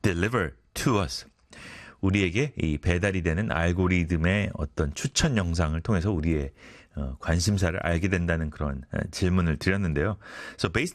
deliver to us. 우리에게 이 배달이 되는 알고리즘의 어떤 추천 영상을 통해서 우리의 관심사를 알게 된다는 그런 질문을 드렸는데요. So based